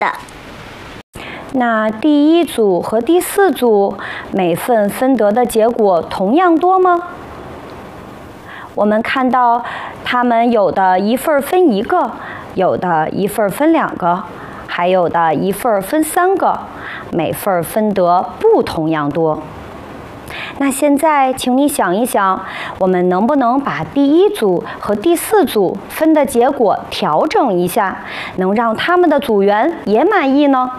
的。 那第一组和第四组每份分得的结果同样多吗？我们看到他们有的一份分1个，有的一份分2个，还有的一份分3个，每份分得不同样多。那现在请你想一想，我们能不能把第一组和第四组分的结果调整一下，能让他们的组员也满意呢？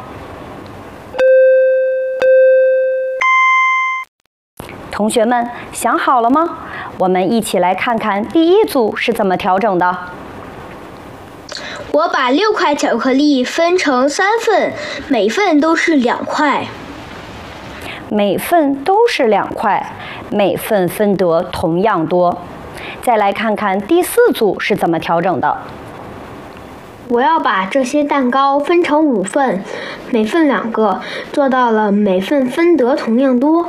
同学们想好了吗？我们一起来看看第一组是怎么调整的。 我把6块巧克力分成3份，每份都是2块。 每份都是2块，每份分得同样多。再来看看第四组是怎么调整的。 我要把这些蛋糕分成5份，每份2个，做到了每份分得同样多。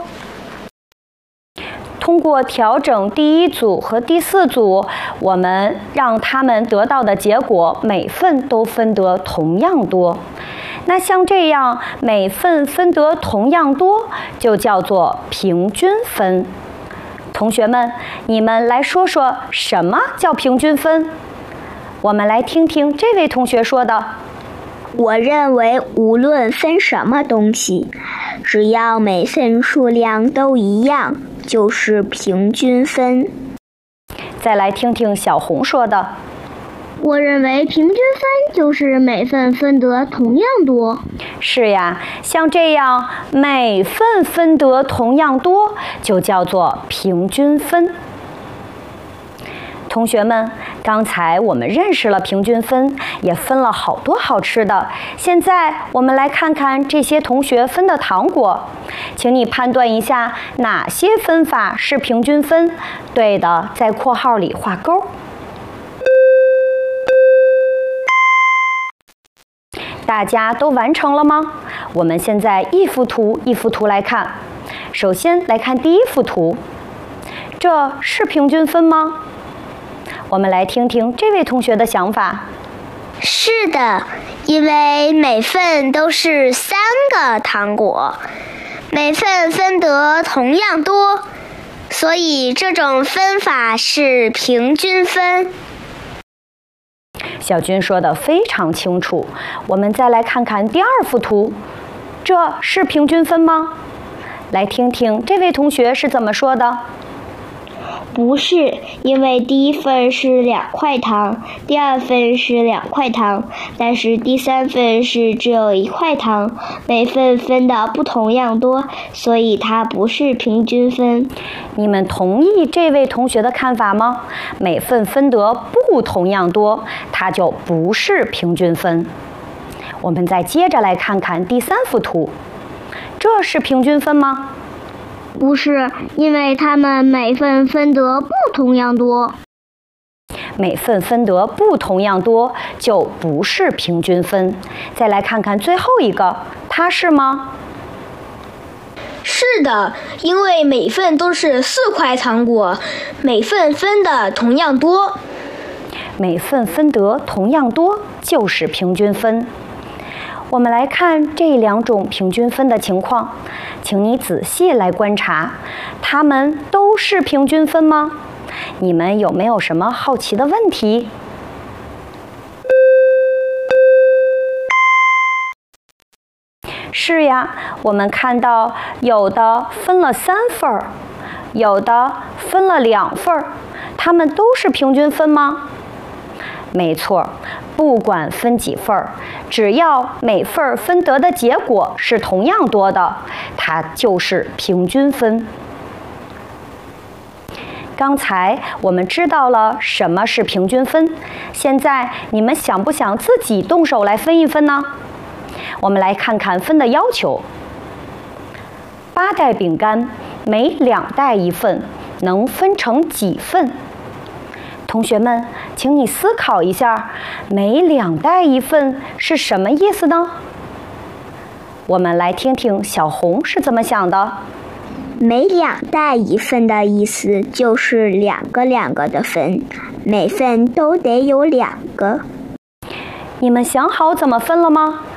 通过调整第一组和第四组，我们让他们得到的结果每份都分得同样多。那像这样每份分得同样多，就叫做平均分。同学们，你们来说说什么叫平均分？我们来听听这位同学说的。 我认为无论分什么东西，只要每份数量都一样，就是平均分。 再来听听小红说的。 我认为平均分就是每份分得同样多。 是呀，像这样每份分得同样多，就叫做平均分。同学们，刚才我们认识了平均分，也分了好多好吃的。现在我们来看看这些同学分的糖果，请你判断一下哪些分法是平均分，对的在括号里画勾。大家都完成了吗？我们现在一幅图一幅图来看。首先来看第一幅图，这是平均分吗？我们来听听这位同学的想法。 是的，因为每份都是3个糖果，每份分得同样多，所以这种分法是平均分。 小军说得非常清楚。我们再来看看第二幅图，这是平均分吗？来听听这位同学是怎么说的。 不是，因为第一份是2块糖，第二份是2块糖，但是第3份是只有1块糖，每份分的不同样多，所以它不是平均分。 你们同意这位同学的看法吗？每份分得不同样多，它就不是平均分。我们再接着来看看第3幅图，这是平均分吗？ 不是，因为它们每份分得不同样多。 每份分得不同样多，就不是平均分。再来看看最后一个，它是吗？ 是的，因为每份都是4块糖果，每份分的同样多。 每份分得同样多，就是平均分。我们来看这2种平均分的情况，请你仔细来观察，它们都是平均分吗？你们有没有什么好奇的问题？是呀，我们看到有的分了3份，有的分了2份，它们都是平均分吗？没错，不管分几份，只要每份分得的结果是同样多的，它就是平均分。刚才我们知道了什么是平均分，现在你们想不想自己动手来分一分呢？我们来看看分的要求。8袋饼干，每2袋1份，能分成几份？同学们，请你思考一下，每2袋1份是什么意思呢？我们来听听小红是怎么想的。 每2袋1份的意思就是2个2个的分，每份都得有2个。 你们想好怎么分了吗？